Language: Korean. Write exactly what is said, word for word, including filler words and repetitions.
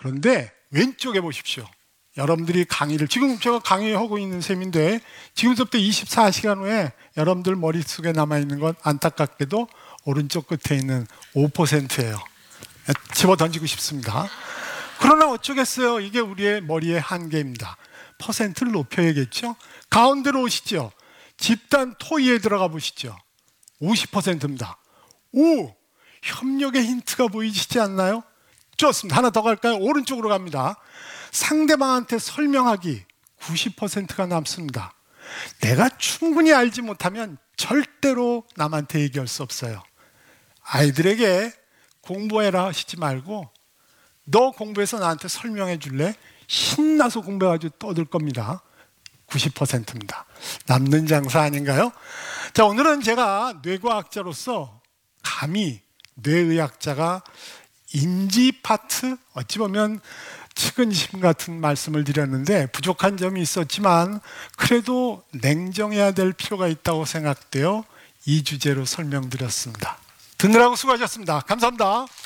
그런데 왼쪽에 보십시오. 여러분들이 강의를, 지금 제가 강의하고 있는 셈인데 지금부터 이십사 시간 후에 여러분들 머릿속에 남아있는 건 안타깝게도 오른쪽 끝에 있는 오 퍼센트예요. 집어 던지고 싶습니다. 그러나 어쩌겠어요. 이게 우리의 머리의 한계입니다. 퍼센트를 높여야겠죠. 가운데로 오시죠. 집단 토의에 들어가 보시죠. 오십 퍼센트입니다. 오! 협력의 힌트가 보이시지 않나요? 좋습니다. 하나 더 갈까요? 오른쪽으로 갑니다. 상대방한테 설명하기 구십 퍼센트가 남습니다. 내가 충분히 알지 못하면 절대로 남한테 얘기할 수 없어요. 아이들에게 공부해라 하시지 말고 너 공부해서 나한테 설명해 줄래? 신나서 공부해가지고 떠들 겁니다. 구십 퍼센트입니다. 남는 장사 아닌가요? 자, 오늘은 제가 뇌과학자로서 감히 뇌의학자가 인지 파트, 어찌 보면 측은심 같은 말씀을 드렸는데 부족한 점이 있었지만 그래도 냉정해야 될 필요가 있다고 생각되어 이 주제로 설명드렸습니다. 듣느라고 수고하셨습니다. 감사합니다.